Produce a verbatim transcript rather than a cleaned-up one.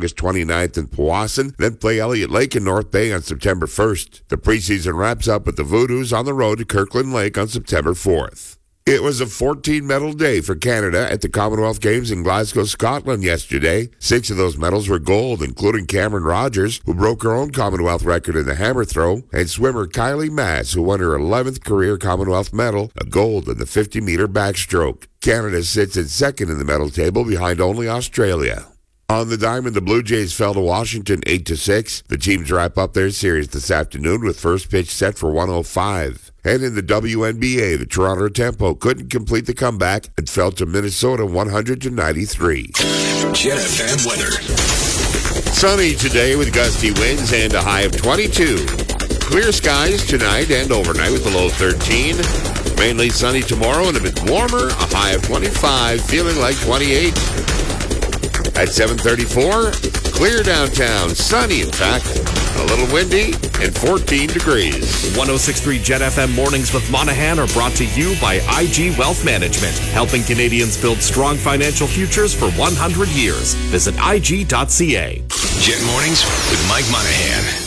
August twenty-ninth in Powassan, then play Elliott Lake in North Bay on September first. The preseason wraps up with the Voodoos on the road to Kirkland Lake on September fourth. It was a fourteen-medal day for Canada at the Commonwealth Games in Glasgow, Scotland yesterday. Six of those medals were gold, including Cameron Rogers, who broke her own Commonwealth record in the hammer throw, and swimmer Kylie Mass, who won her eleventh career Commonwealth medal, a gold in the fifty-meter backstroke. Canada sits in second in the medal table behind only Australia. On the diamond, the Blue Jays fell to Washington eight to six. The teams wrap up their series this afternoon with first pitch set for one oh five. And in the W N B A, the Toronto Tempo couldn't complete the comeback and fell to Minnesota one hundred to ninety-three. Jet F M weather. Sunny today with gusty winds and a high of twenty-two. Clear skies tonight and overnight with a low thirteen. Mainly sunny tomorrow and a bit warmer, a high of twenty-five, feeling like twenty-eight. At seven thirty-four, clear downtown, sunny in fact, a little windy, and fourteen degrees. one oh six point three Jet F M Mornings with Monahan are brought to you by I G Wealth Management, helping Canadians build strong financial futures for one hundred years. Visit I G dot C A. Jet Mornings with Mike Monahan.